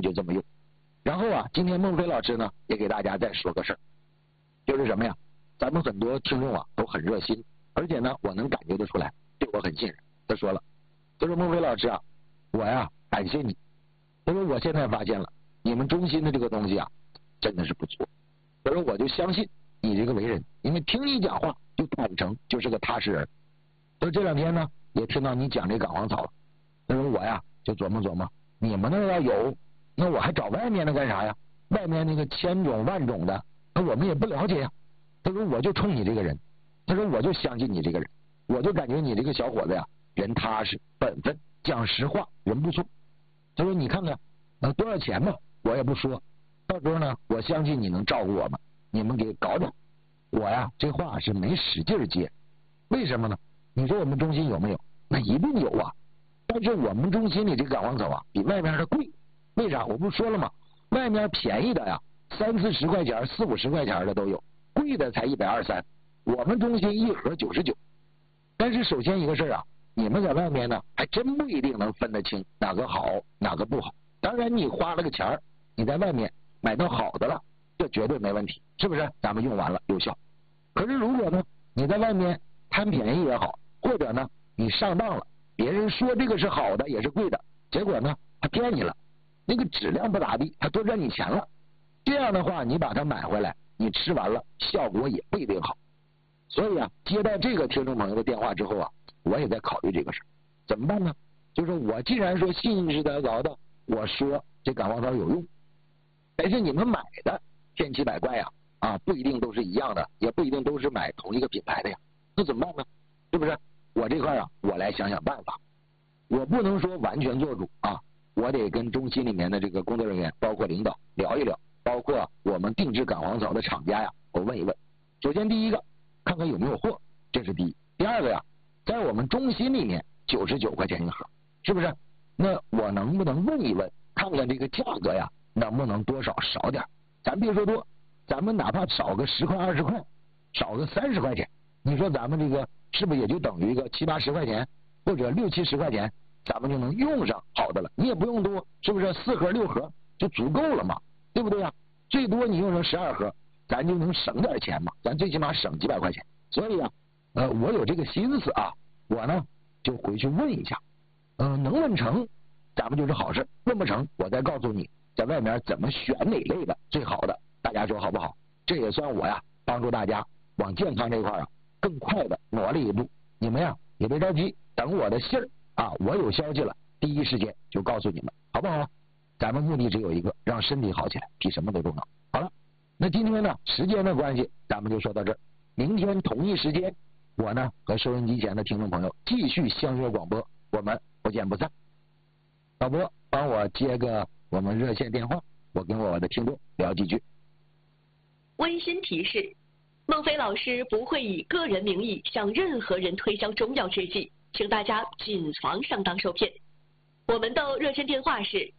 就这么用。然后啊，今天孟非老师呢也给大家再说个事儿，就是什么呀？咱们很多听众啊都很热心，而且呢我能感觉得出来对我很信任。他说了，他说孟非老师啊，我呀感谢你。他说我现在发现了你们中心的这个东西啊真的是不错。他说我就相信你这个为人，因为听你讲话就坦诚，就是个踏实人。他说这两天呢也听到你讲这港黄草了。他说我呀就琢磨琢磨，你们那要有，那我还找外面的干啥呀？外面那个千种万种的，那我们也不了解呀。他说我就冲你这个人，他说我就相信你这个人，我就感觉你这个小伙子呀人踏实本分，讲实话，人不错。他说你看看多少钱吧我也不说，到时候呢我相信你能照顾我们，你们给搞点。我呀这话是没使劲接，为什么呢？你说我们中心有没有？那一定有啊，但是我们中心里这个港黄草啊比外面的贵。为啥？我不说了吗？外面便宜的呀30-40块钱40-50块钱的都有，贵的才120-130，我们中心一盒99。但是首先一个事啊，你们在外面呢还真不一定能分得清哪个好哪个不好。当然你花了个钱儿，你在外面买到好的了，这绝对没问题，是不是？咱们用完了有效。可是如果呢你在外面贪便宜也好，或者呢你上当了，别人说这个是好的也是贵的，结果呢他骗你了，那个质量不咋地，他多赚你钱了，这样的话你把它买回来，你吃完了效果也不一定好。所以啊，接到这个听众朋友的电话之后啊，我也在考虑这个事，怎么办呢？就是我既然说信誓旦旦的我说这港黄草有用，但是你们买的千奇百怪呀，不一定都是一样的，也不一定都是买同一个品牌的呀，那怎么办呢？是不是？我这块啊，我来想想办法。我不能说完全做主啊，我得跟中心里面的这个工作人员，包括领导聊一聊，包括我们定制港黄草的厂家呀，我问一问。首先第一个，看看有没有货，这是第一。第二个呀，在我们中心里面99块钱一盒，是不是？那我能不能问一问，看看这个价格呀，能不能多少少点？咱别说多，咱们哪怕少个10块20块，少个30块钱，你说咱们这个是不是也就等于一个70-80块钱，或者60-70块钱，咱们就能用上好的了？你也不用多，是不是？4盒6盒就足够了嘛，对不对呀？最多你用成12盒，咱就能省点钱嘛，咱最起码省几百块钱。所以啊，我有这个心思啊，我呢就回去问一下，能问成，咱们就是好事；问不成，我再告诉你，在外面怎么选哪类的最好的，大家说好不好？这也算我呀帮助大家往健康这块啊更快的挪了一步。你们呀也别着急，等我的信儿啊，我有消息了，第一时间就告诉你们，好不好？咱们目的只有一个，让身体好起来，比什么都重要。好了，那今天呢，时间的关系，咱们就说到这儿。明天同一时间，我呢和收音机前的听众朋友继续相约广播，我们不见不散。导播，帮我接个我们热线电话，我跟我的听众聊几句。 温馨提示：孟非老师不会以个人名义向任何人推销中药制剂，请大家谨防上当受骗。我们的热线电话是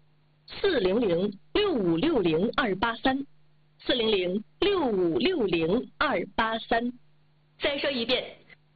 400-6560-283，400-6560-283。再说一遍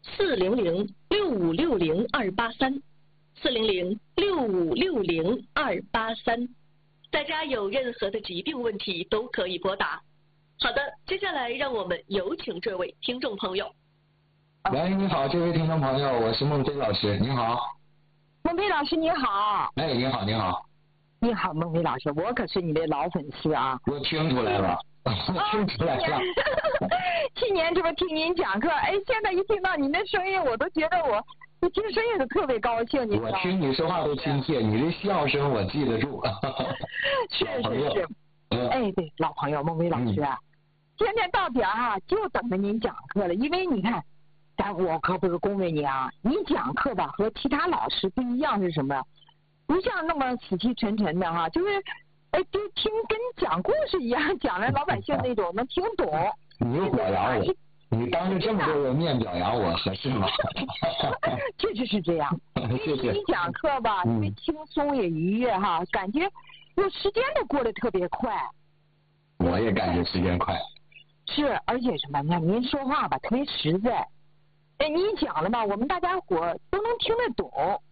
，400-6560-283，400-6560-283。大家有任何的疾病问题都可以拨打。好的，接下来让我们有请这位听众朋友。 喂，你好，这位听众朋友，我是孟非老师，你好。 孟非老师你好。 哎，你好，你好。 你好，孟非老师，我可是你的老粉丝啊。 我听出来了，听出来了。 去年这不听您讲课，哎，现在一听到您的声音，我都觉得我听声音都特别高兴。你知道吗？ 我听你说话都亲切，你这笑声我记得住。 是是是。哎，对，老朋友孟非老师啊，天天到点啊，就等着您讲课了。因为你看，我可不是恭维你啊，你讲课吧和其他老师不一样是什么？不像那么死气沉沉的哈，就是就听跟讲故事一样，讲的老百姓那种能听懂。 你又表扬我，你当着这么多人面表扬我合适吗？ 确实是这样。 谢谢。 你讲课吧，特别轻松也愉悦哈，感觉有时间都过得特别快。 我也感觉时间快。 是，而且什么呢？您说话吧特别实在。哎，你讲了吧，我们大家伙都能听得懂。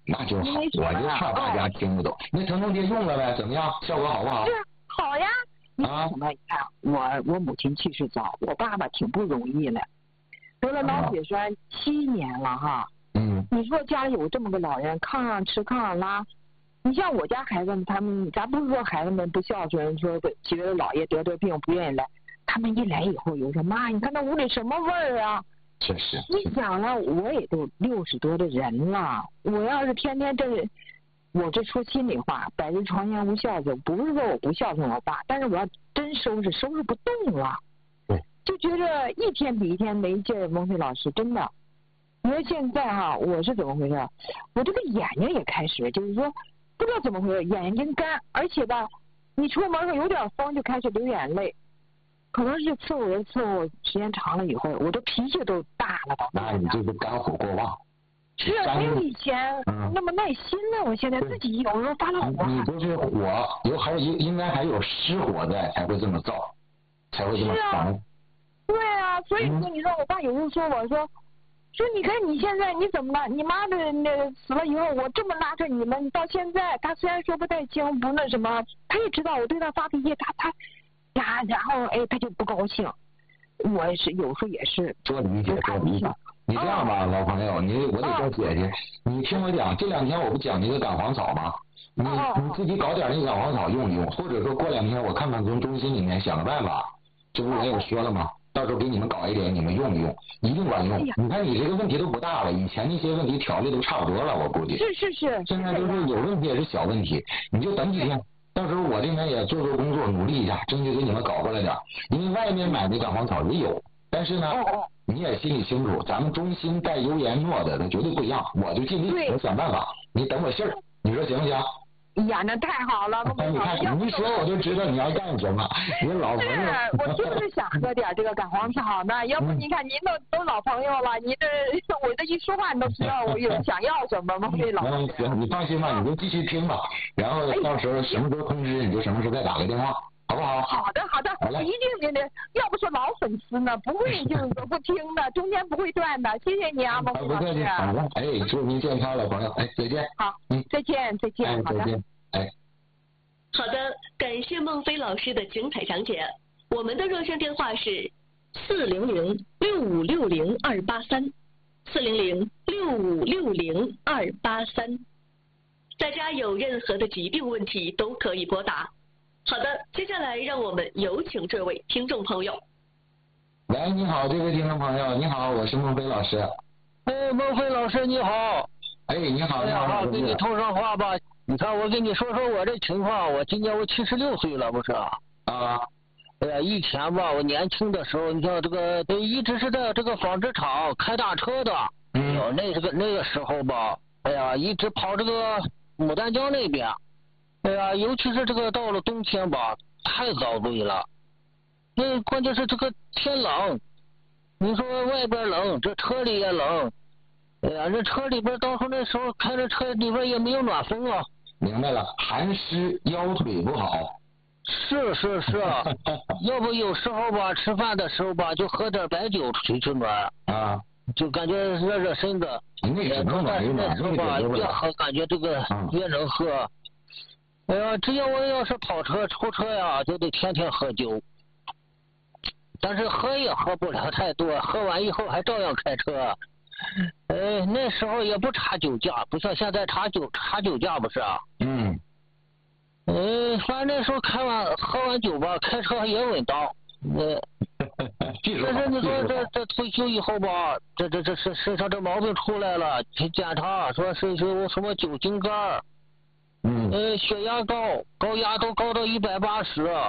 那就好，我就怕大家听不懂。那疼痛贴用了呗，怎么样？效果好不好？ 是好呀。你看，我母亲去世早，我爸爸挺不容易的，得了脑血栓7年了哈。你说家里有这么个老人，炕上吃炕上拉。你像我家孩子们，他们咱不是说孩子们不孝顺，说觉得姥爷得病不愿意来，他们一来以后有说妈，你看那屋里什么味儿啊？ 确实。 你想了，我也都60多的人了，我要是天天我这说心里话，百日床前无孝子，不是说我不孝顺我爸，但是我要真收拾不动了。就觉着一天比一天没劲儿。孟非老师，真的，你说现在哈，我是怎么回事？我这个眼睛也开始，就是说不知道怎么回事，眼睛干，而且吧，你出门上有点风就开始流眼泪，可能是伺候时间长了以后，我的脾气都大了吧？ 那你这个肝火过旺。 是没有以前那么耐心了，我现在自己有时候发了火。 你不是火，应该还有湿火在，才会这么燥，才会这么烦。 对啊，所以说你说我爸有时候说我说你看你现在你怎么了？你妈的死了以后，我这么拉着你们到现在，他虽然说不太清，不那什么，他也知道我对他发脾气，他然后他就不高兴。我也是有时候也是多理解。你这样吧，老朋友，我得叫姐姐，你听我讲，这2天我不讲那个感黄草吗？你自己搞点那个感黄草用一用，或者说过2天我看看从中心里面想个办法，这不我也说了吗？到时候给你们搞一点，你们用一用，一定管用。你看你这个问题都不大了，以前那些问题条例都差不多了，我估计。 是。 现在都是有问题也是小问题，你就等几天。到时候我这边也做工作，努力一下，争取给你们搞过来点。因为外面买的感黄草也有，但是呢，你也心里清楚，咱们中心带油盐糯的绝对不一样。我就尽力，我想办法，你等我信儿，你说行不行？ 呀，那太好了！ 你看，你一说我就知道你要干什么。你老朋友， 我就是想喝点这个感黄草呢。要不你看您都老朋友了，你我这一说话你都知道我有想要什么吗？这老师。 行，你放心吧，你就继续听吧。然后到时候什么时候通知，你就什么时候再打个电话，好不好？ 好的，我一定的。要不说老粉丝呢，不会就是说不听的，中间不会断的。谢谢你啊，孟非老师。 不客气，好了，祝您健康，老朋友，再见。 好，再见。好的。 再见。 好的，感谢孟非老师的精彩讲解。我们的热线电话是400-6560-283，400-6560-283。大家有任何的疾病问题都可以拨打。好的，接下来让我们有请这位听众朋友。 喂，你好，这位听众朋友，你好，我是孟非老师。 孟非老师你好。 你好，你好， 给你通上话吧。你看，我跟你说我这情况，我今年76岁了，不是啊？以前吧，我年轻的时候，你像这个，一直是在这个纺织厂开大车的。那个时候吧，一直跑这个牡丹江那边。尤其是这个到了冬天吧，太遭罪了。关键是这个天冷，你说外边冷，这车里也冷。这车里边到时候那时候开着车里边也没有暖风啊。 明白了，寒湿腰腿不好。 是啊，要不有时候吧，吃饭的时候吧，就喝点白酒取暖啊， 就感觉热身子。 那只能但是那时候吧，越喝感觉这个越能喝。只要我要是跑车出车呀，就得天天喝酒。但是喝也喝不了太多，喝完以后还照样开车。那时候也不查酒驾，不像现在查酒驾不是啊？反正那时候喝完酒吧，开车也稳当。但是你说这退休以后吧，这身上这毛病出来了，去检查说是有什么酒精肝。血压高压都高到180。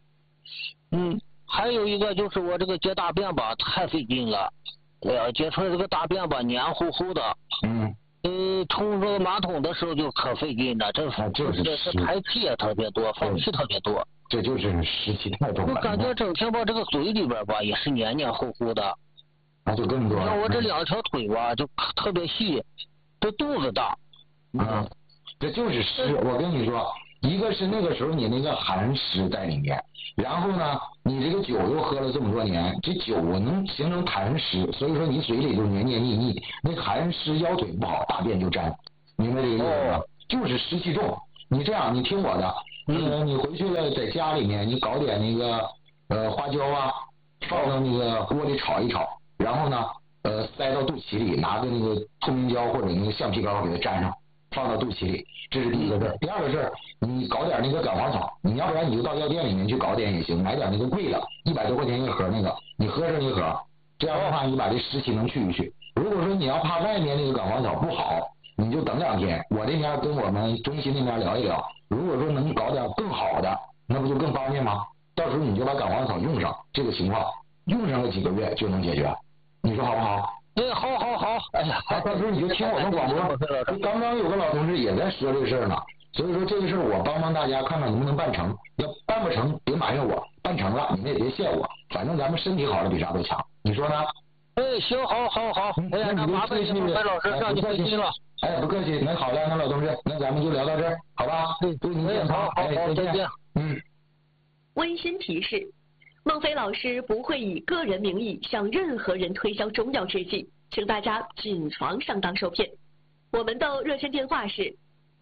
还有一个就是我这个解大便吧，太费劲了。解出来这个大便吧，黏糊糊的。冲这个马桶的时候就可费劲了，这排气也特别多，放屁特别多。 这就是湿气太重了。 我感觉整天吧，这个嘴里边吧也是黏黏糊糊的。 那就更多了。 像我这2条腿吧就特别细，这肚子大。 这就是湿。我跟你说，一个是那个时候你那个寒湿在里面，然后呢，你这个酒又喝了这么多年，这酒能形成痰湿，所以说你嘴里就黏黏腻腻，那寒湿腰腿不好，大便就粘。 明白这个意思吗？就是湿气重。你这样，你听我的，你回去了在家里面，你搞点那个花椒啊，放到那个锅里炒一炒，然后呢塞到肚脐里，拿个那个透明胶或者那个橡皮膏给它粘上，放到肚脐里，这是第一个事儿。第二个事儿，你搞点那个感黄草，你要不然你就到药店里面去搞点也行，买点那个贵的，100多块钱一盒那个，你喝上一盒，这样的话你把这湿气能去一去。如果说你要怕外面那个感黄草不好，你就等2天，我这边跟我们中心那边聊一聊，如果说能搞点更好的，那不就更方便吗？到时候你就把感黄草用上，这个情况用上个几个月就能解决，你说好不好？ 对，好。哎呀， 到时候你就听我们广播。刚刚有个老同志也在说这个事儿呢，所以说这个事儿我帮大家看看能不能办成。要办不成，别埋怨我；办成了，你们也别谢我。反正咱们身体好了比啥都强，你说呢？ 哎，行，好。哎呀，那麻烦你了，老师，让你费心了。 哎，不客气。那好了，那老同志，那咱们就聊到这儿，好吧？祝您健康。 好，再见。 温馨提示：孟非老师不会以个人名义向任何人推销中药制剂，请大家谨防上当受骗。我们的热线电话是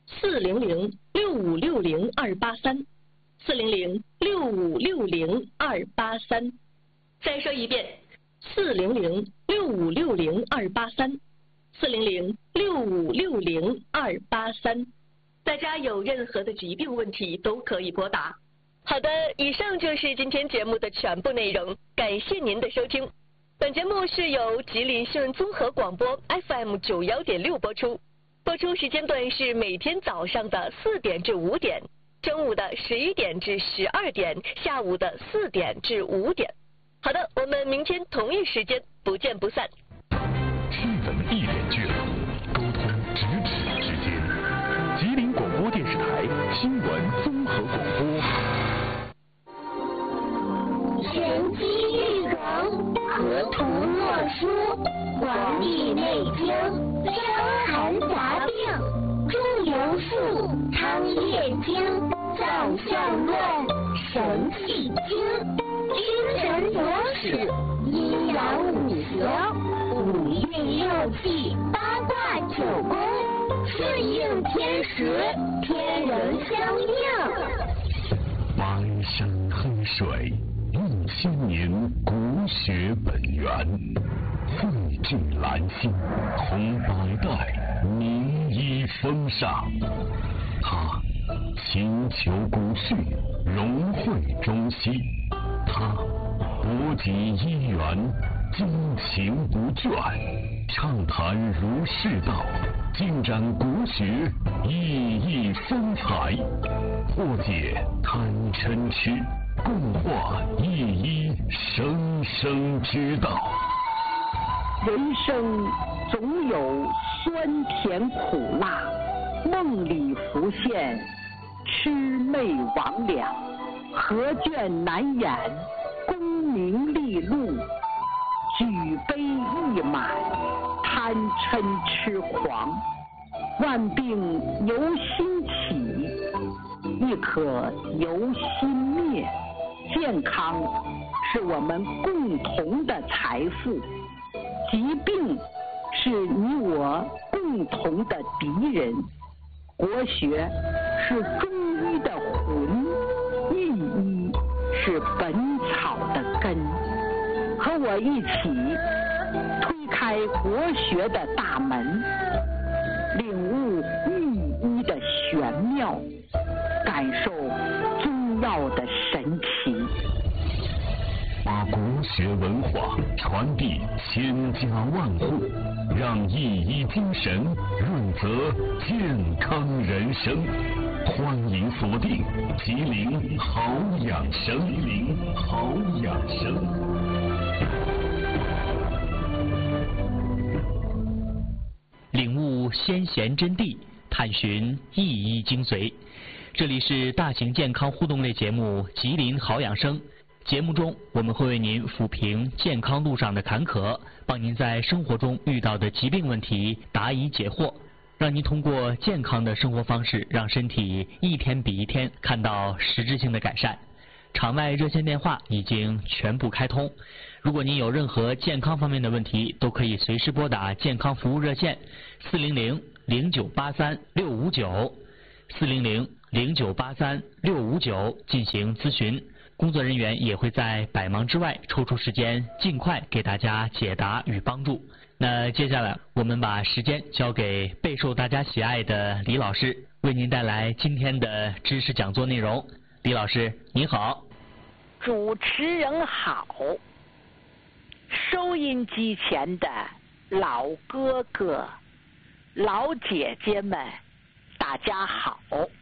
400-6560-283，400-6560-283。再说一遍，400-6560-283，400-6560-283。大家有任何的疾病问题都可以拨打。好的，以上就是今天节目的全部内容，感谢您的收听。本节目是由吉林新闻综合广播 FM91.6播出，播出时间段是每天早上的4点至5点，中午的11点至12点，下午的4点至5点。好的，我们明天同一时间不见不散。 新闻一点距离，沟通咫尺之间。吉林广播电视台新闻综合广播。 神机玉容，河图洛书，黄帝内经，伤寒杂病，中游术，汤液经，造象论，神气经，君臣佐使，阴阳五行，五运六气，八卦九宫，顺应天时，天人相应。 翻山黑水，6000年国学本源，汇聚兰心，同100代名医风尚。他勤求古训，融汇中西。他博集医源，精勤不倦，畅谈儒释道，尽展国学熠熠风采，破解贪嗔痴，共话一一生生之道。 人生总有酸甜苦辣，梦里浮现魑魅魍魉，何卷难掩功名利禄，举杯一满贪嗔痴狂。万病由心起，亦可由心灭。健康是我们共同的财富，疾病是你我共同的敌人。国学是中医的魂，医医是本草的根。和我一起推开国学的大门，领悟医医的玄妙，感受中药的神奇， 把国学文化传递千家万户，让一医精神润泽健康人生。欢迎锁定吉林好养生，吉林好养生。 领悟先贤真谛，探寻一医精髓。这里是大型健康互动类节目《吉林好养生》。节目中，我们会为您抚平健康路上的坎坷，帮您在生活中遇到的疾病问题答疑解惑，让您通过健康的生活方式，让身体一天比一天看到实质性的改善。场外热线电话已经全部开通，如果您有任何健康方面的问题，都可以随时拨打健康服务热线 400-0983-659进行咨询。工作人员也会在百忙之外抽出时间，尽快给大家解答与帮助。那接下来我们把时间交给备受大家喜爱的李老师，为您带来今天的知识讲座内容。李老师您好。 主持人好，收音机前的老哥哥老姐姐们大家好。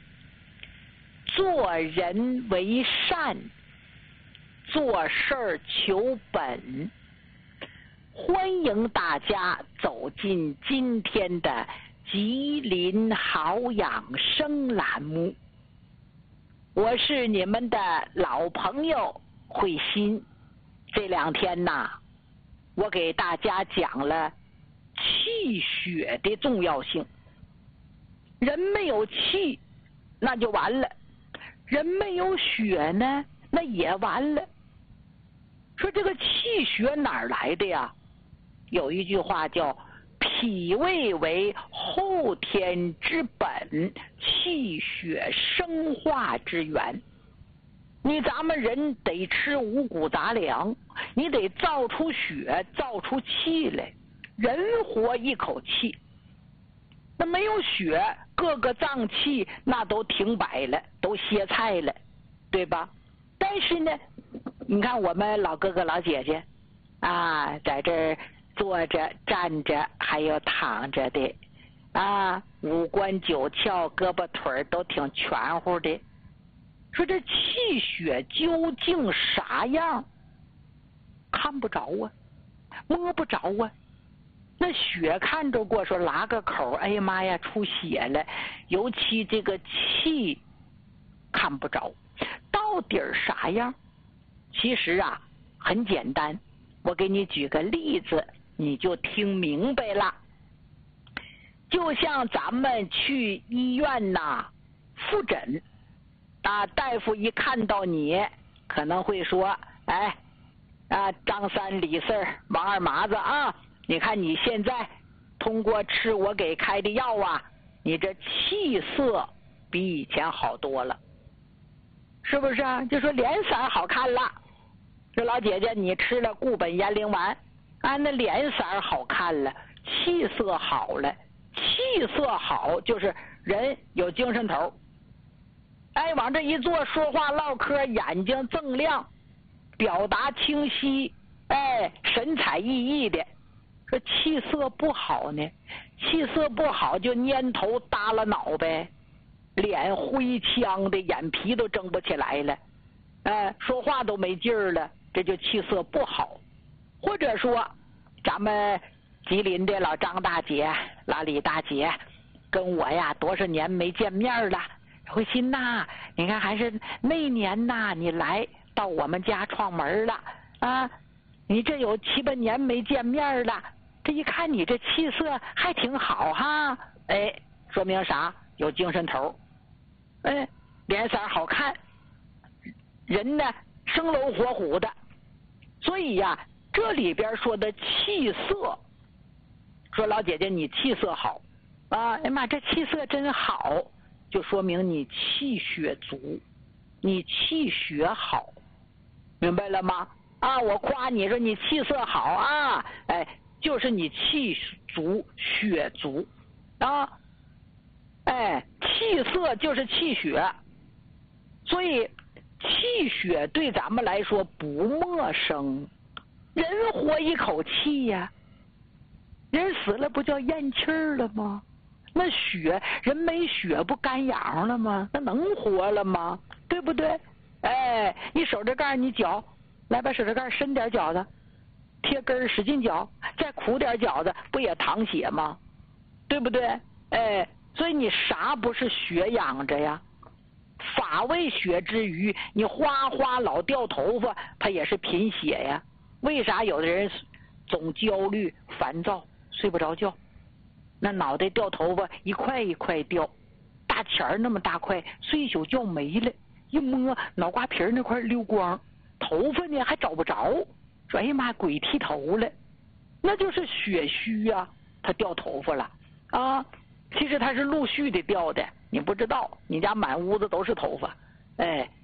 做人为善，做事求本，欢迎大家走进今天的吉林好养生栏目。我是你们的老朋友慧心。这2天呐，我给大家讲了气血的重要性。人没有气那就完了，人没有血呢那也完了。说这个气血哪儿来的呀？有一句话叫脾胃为后天之本，气血生化之源。咱们人得吃五谷杂粮，你得造出血，造出气来。人活一口气，那没有血，各个脏器那都停摆了，都歇菜了，对吧？但是呢，你看我们老哥哥老姐姐啊，在这儿坐着站着还有躺着的啊，五官九窍，胳膊腿儿都挺全乎的。说这气血究竟啥样？看不着啊，摸不着啊。那血看着过，说拉个口，哎呀妈呀，出血了。尤其这个气看不着，到底啥样？其实啊，很简单，我给你举个例子，你就听明白了。就像咱们去医院呐复诊啊，大夫一看到你，可能会说：“哎，张三李四王二麻子啊，你看你现在通过吃我给开的药啊，你这气色比以前好多了，是不是啊？就说脸色好看了。这老姐姐你吃了固本延龄丸啊，那脸色好看了，气色好了。气色好就是人有精神头，哎，往这一坐，说话唠嗑，眼睛锃亮，表达清晰，哎，神采奕奕的。说气色不好呢，气色不好就蔫头耷拉脑呗，脸灰呛的，眼皮都睁不起来了，哎，说话都没劲儿了，这就气色不好。或者说咱们吉林的老张大姐老李大姐跟我呀多少年没见面了，慧心呐，你看还是那年呐你来到我们家串门了啊，你这有7、8年没见面了，这一看你这气色还挺好哈，哎，说明啥？有精神头，哎，脸色好看，人呢生龙活虎的。所以呀，这里边说的气色，说老姐姐你气色好啊，哎妈，这气色真好，就说明你气血足，你气血好，明白了吗？啊，我夸你说你气色好啊，哎，就是你气足血足啊，哎，气色就是气血，所以气血对咱们来说不陌生。人活一口气呀，人死了不叫咽气儿了吗？那血，人没血不干痒了吗？那能活了吗？对不对？哎，你手指盖你搅，来把手指盖伸点饺子，贴根使劲搅，再苦点饺子，不也淌血吗？对不对？哎，所以你啥不是血养着呀？发为血之余，你哗哗老掉头发，它也是贫血呀。为啥有的人总焦虑烦躁睡不着觉？那脑袋掉头发一块一块掉，大钱儿那么大块，睡一宿觉没了，一摸脑瓜皮那块溜光，头发呢还找不着，说哎呀妈，鬼剃头了，那就是血虚啊，他掉头发了啊。 其实它是陆续的掉的，你不知道，你家满屋子都是头发，哎。